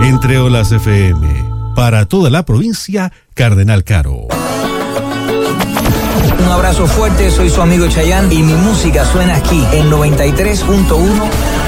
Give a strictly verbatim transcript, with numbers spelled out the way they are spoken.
Entre Olas F M, para toda la provincia, Cardenal Caro. Un abrazo fuerte, soy su amigo Chayanne y mi música suena aquí en noventa y tres punto uno